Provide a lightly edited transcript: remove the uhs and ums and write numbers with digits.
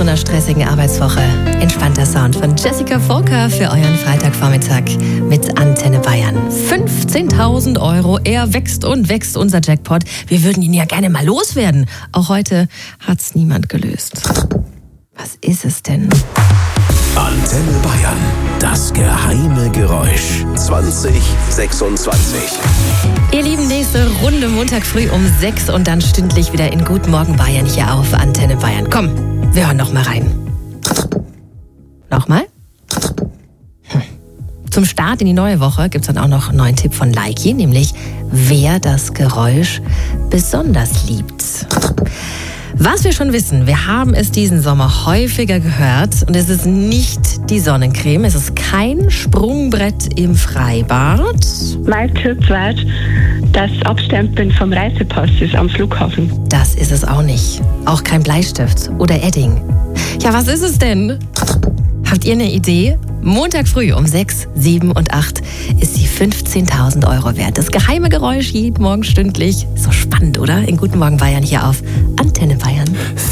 so einer stressigen Arbeitswoche. Entspannter Sound von Jessica Volker für euren Freitagvormittag mit Antenne Bayern. 15.000 €, er wächst und wächst, unser Jackpot. Wir würden ihn ja gerne mal loswerden. Auch heute hat's niemand gelöst. Was ist es denn? Antenne Bayern, das geheime Geräusch 2026. Ihr Lieben, nächste Runde Montag früh um 6 und dann stündlich wieder in Guten Morgen Bayern hier auf Antenne Bayern. Komm, wir hören noch mal rein. Nochmal? Zum Start in die neue Woche gibt es dann auch noch einen neuen Tipp von Leiki, nämlich wer das Geräusch besonders liebt. Was wir schon wissen, wir haben es diesen Sommer häufiger gehört und es ist nicht die Sonnencreme, es ist kein Sprungbrett im Freibad. Mein Tipp wäre das Abstempeln vom Reisepasses am Flughafen. Das ist es auch nicht. Auch kein Bleistift oder Edding. Ja, was ist es denn? Habt ihr eine Idee? Montag früh um 6, 7 und 8 ist sie 15.000 € wert. Das geheime Geräusch jeden Morgen stündlich. So spannend, oder? In Guten Morgen Bayern hier auf Antenne Bayern.